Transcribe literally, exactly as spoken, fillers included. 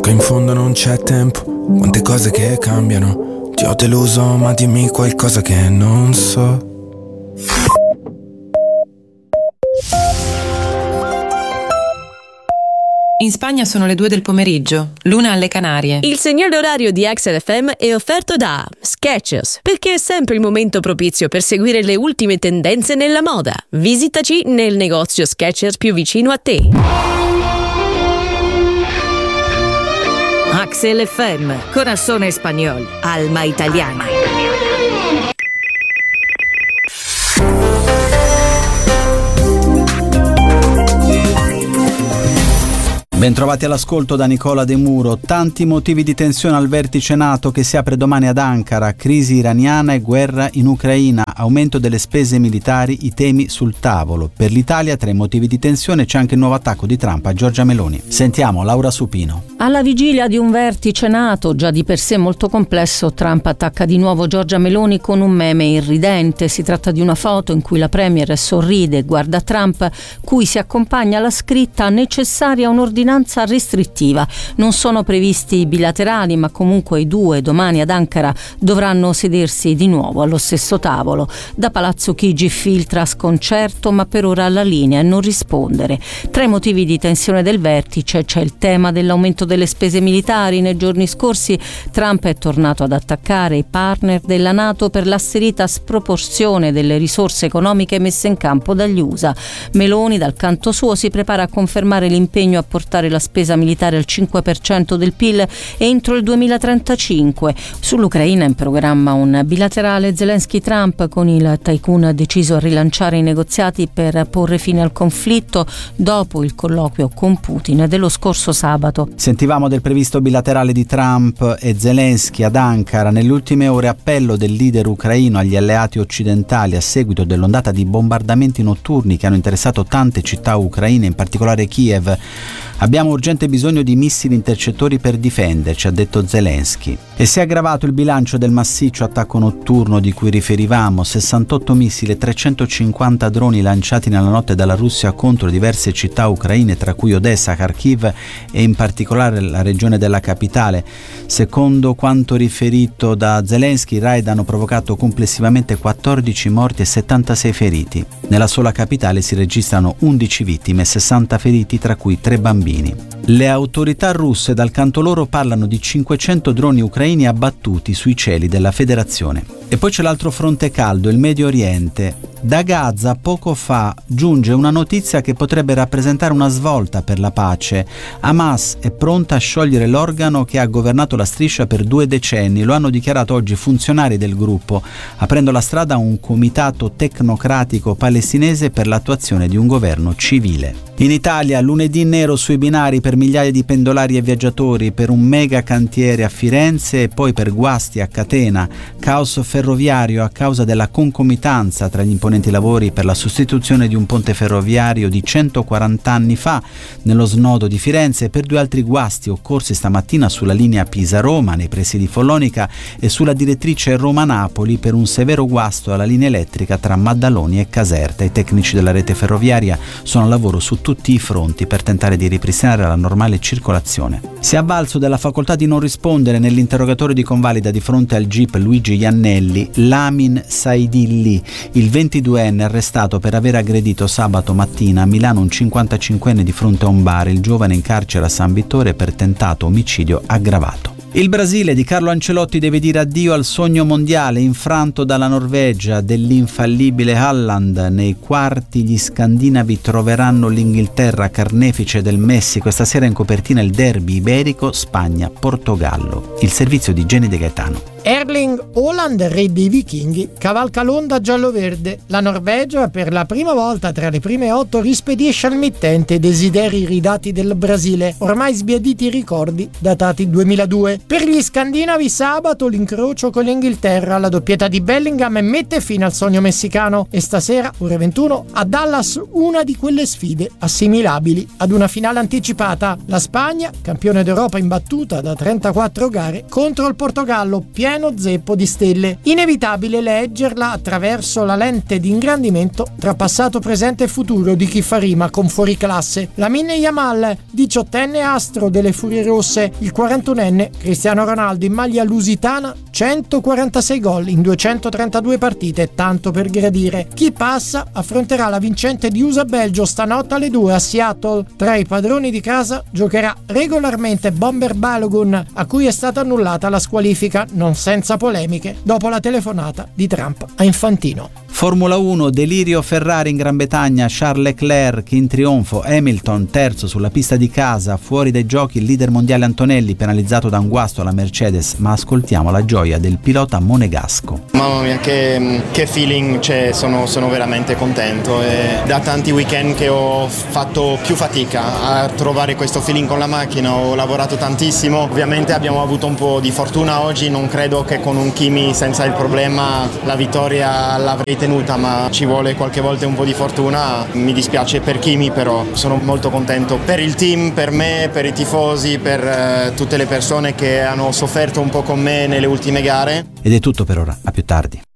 in fondo non c'è tempo, quante cose che cambiano. Ti ho deluso, ma dimmi qualcosa che non so. In Spagna sono le due del pomeriggio, l'una alle Canarie. Il segnale orario di X L F M è offerto da Skechers, perché è sempre il momento propizio per seguire le ultime tendenze nella moda. Visitaci nel negozio Skechers più vicino a te. X L F M, Corazón Español, Alma Italiana. Bentrovati all'ascolto da Nicola De Muro. Tanti motivi di tensione al vertice NATO che si apre domani ad Ankara, crisi iraniana e guerra in Ucraina, aumento delle spese militari, i temi sul tavolo. Per l'Italia tra i motivi di tensione c'è anche il nuovo attacco di Trump a Giorgia Meloni. Sentiamo Laura Supino. Alla vigilia di un vertice NATO già di per sé molto complesso, Trump attacca di nuovo Giorgia Meloni con un meme irridente. Si tratta di una foto in cui la premier sorride e guarda Trump, cui si accompagna la scritta necessaria un'ordinanza restrittiva. Non sono previsti bilaterali, ma comunque i due domani ad Ankara dovranno sedersi di nuovo allo stesso tavolo. Da Palazzo Chigi filtra sconcerto, ma per ora la linea è non rispondere. Tra i motivi di tensione del vertice c'è il tema dell'aumento delle spese militari. Nei giorni scorsi Trump è tornato ad attaccare i partner della NATO per l'asserita sproporzione delle risorse economiche messe in campo dagli U S A. Meloni dal canto suo si prepara a confermare l'impegno a portare la spesa militare al cinque per cento del P I L entro il duemilatrentacinque. Sull'Ucraina in programma un bilaterale Zelensky-Trump, con il tycoon deciso a rilanciare i negoziati per porre fine al conflitto dopo il colloquio con Putin dello scorso sabato. Sentivamo del previsto bilaterale di Trump e Zelensky ad Ankara. Nelle ultime ore appello del leader ucraino agli alleati occidentali a seguito dell'ondata di bombardamenti notturni che hanno interessato tante città ucraine, in particolare Kiev. Abbiamo urgente bisogno di missili intercettori per difenderci, ha detto Zelensky. E si è aggravato il bilancio del massiccio attacco notturno di cui riferivamo: sessantotto missili e trecentocinquanta droni lanciati nella notte dalla Russia contro diverse città ucraine, tra cui Odessa, Kharkiv e in particolare la regione della capitale. Secondo quanto riferito da Zelensky, i raid hanno provocato complessivamente quattordici morti e settantasei feriti. Nella sola capitale si registrano undici vittime e sessanta feriti, tra cui tre bambini. Le autorità russe dal canto loro parlano di cinquecento droni ucraini abbattuti sui cieli della federazione. E poi c'è l'altro fronte caldo, il Medio Oriente. Da Gaza poco fa giunge una notizia che potrebbe rappresentare una svolta per la pace. Hamas è pronta a sciogliere l'organo che ha governato la striscia per due decenni. Lo hanno dichiarato oggi funzionari del gruppo, aprendo la strada a un comitato tecnocratico palestinese per l'attuazione di un governo civile. In Italia, lunedì nero sui binari per migliaia di pendolari e viaggiatori, per un mega cantiere a Firenze e poi per guasti a catena. Caos ferroviario a causa della concomitanza tra gli imponenti lavori per la sostituzione di un ponte ferroviario di centoquaranta anni fa nello snodo di Firenze, e per due altri guasti occorsi stamattina sulla linea Pisa-Roma nei pressi di Follonica e sulla direttrice Roma-Napoli per un severo guasto alla linea elettrica tra Maddaloni e Caserta. I tecnici della rete ferroviaria sono al lavoro su tutti i fronti per tentare di ripristinare la normale circolazione. Si è avvalso della facoltà di non rispondere nell'interrogatorio di convalida di fronte al G I P Luigi Iannelli Lamin Saidilli, il ventiduenne arrestato per aver aggredito sabato mattina a Milano un cinquantacinquenne di fronte a un bar. Il giovane in carcere a San Vittore per tentato omicidio aggravato. Il Brasile di Carlo Ancelotti deve dire addio al sogno mondiale infranto dalla Norvegia dell'infallibile Haaland. Nei quarti gli scandinavi troveranno l'Inghilterra carnefice del Messi. Questa sera in copertina il derby iberico Spagna-Portogallo. Il servizio di Jenny De Gaetano. Erling Haaland, re dei vichinghi, cavalca l'onda giallo-verde. La Norvegia per la prima volta tra le prime otto rispedisce al mittente desideri ridati del Brasile, ormai sbiaditi i ricordi datati duemiladue. Per gli scandinavi sabato l'incrocio con l'Inghilterra, la doppietta di Bellingham mette fine al sogno messicano, e stasera ore ventuno a Dallas una di quelle sfide assimilabili ad una finale anticipata. La Spagna, campione d'Europa imbattuta da trentaquattro gare, contro il Portogallo, pieno pieno zeppo di stelle. Inevitabile leggerla attraverso la lente di ingrandimento tra passato, presente e futuro di chi fa rima con fuoriclasse. Lamine Yamal, diciottenne astro delle Furie Rosse, il quarantunenne Cristiano Ronaldo in maglia lusitana, centoquarantasei gol in duecentotrentadue partite, tanto per gradire. Chi passa affronterà la vincente di U S A Belgio stanotte alle due a Seattle. Tra i padroni di casa giocherà regolarmente Bomber Balogun, a cui è stata annullata la squalifica, non senza polemiche, dopo la telefonata di Trump a Infantino. Formula uno, delirio Ferrari in Gran Bretagna, Charles Leclerc in trionfo, Hamilton terzo sulla pista di casa, fuori dai giochi il leader mondiale Antonelli penalizzato da un guasto alla Mercedes, ma ascoltiamo la gioia del pilota monegasco. Mamma mia, che, che feeling c'è, sono, sono veramente contento. E da tanti weekend che ho fatto più fatica a trovare questo feeling con la macchina, ho lavorato tantissimo, ovviamente abbiamo avuto un po' di fortuna oggi, non credo che con un Kimi senza il problema la vittoria l'avrei tenuta, ma ci vuole qualche volta un po' di fortuna. Mi dispiace per Kimi, però sono molto contento per il team, per me, per i tifosi, per eh, tutte le persone che hanno sofferto un po' con me nelle ultime gare. Ed è tutto per ora, a più tardi.